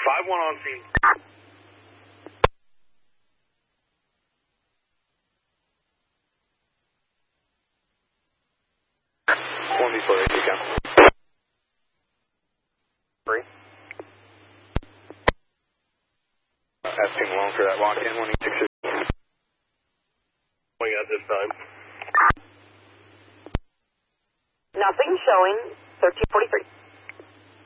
5-1 on scene. One before they kick out. 3. Asking along for that lock in 186. Going out this time. Nothing showing, 1343.